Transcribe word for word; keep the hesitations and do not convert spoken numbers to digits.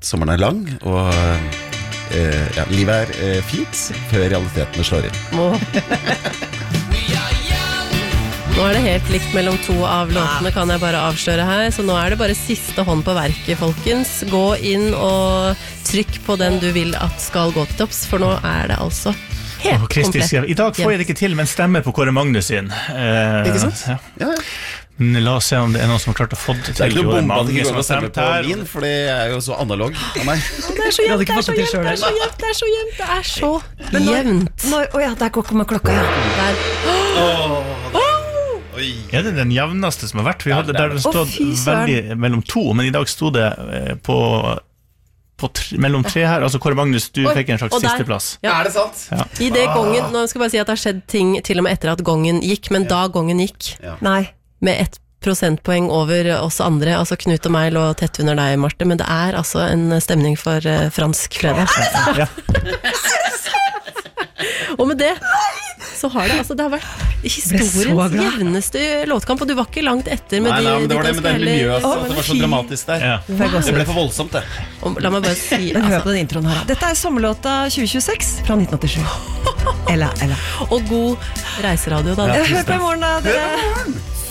at sommeren er lang, og uh, ja, livet er uh, fint før realitetene slår inn. Nå er det helt likt mellom to av låtene, kan jeg bare avsløre her. Så nå er det bare siste hånd på verket, folkens. Gå inn og trykk på den du vil at skal gå til topps, for nå er det altså helt oh, Kristi, komplett. I dag får jeg det ikke til, men stemmer på Kåre Magnus sin. Eh, ikke sant? Ja. Ja, ja. La oss se om det er noen som har klart å få det til. Det er ikke noe bombe at det ikke går som an å stemme stemt på her. min, for det er jo så analog av meg. Det er så jevnt, det er så jevnt, det er så jevnt, det er så jevnt, det er så jevnt. Åja, der går med klokka, ja. Der. Oh, Oi. Er det den jevneste som har vært? Vi hadde Ja, det er der det det. stod Å, fy søren. veldig mellom to, men i dag stod det eh, på, på tre, mellom tre her. Altså Kåre Magnus, du Oi, fikk en slags og der. sisteplass. Ja. Er det sant? Ja. I det gongen, nå skal jeg bare si at det har skjedd ting til og med etter at gongen gikk, men da gongen gikk, Nei. med ett prosentpoeng over oss andre, altså Knut og meg lå tett under deg, Marte, men det er altså en stemning for uh, fransk fredag. Ja. Og med det så har det, altså det har vært historiens jevneste låtkamp, og du var ikke langt etter med Nei, nei, men det var det de med det ganske miljøet, hele- altså, at det var så dramatisk der. Ja. Det ble for voldsomt, det. Og la meg bare si, Men hør altså, på den introen her. Dette er sommerlåta tjue tjueseks fra nitten åttisju. Ella, Ella. og god reiseradio da. Ja, hør på i morgen da, dere.